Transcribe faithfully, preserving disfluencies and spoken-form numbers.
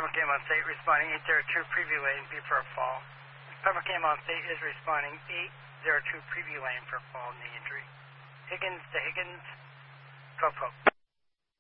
Pembroke Cam on state responding eight zero two preview lane, be for a fall. Pembroke Cam on state is responding eight zero two preview lane for fall knee injury. Higgins to Higgins, twelve twelve.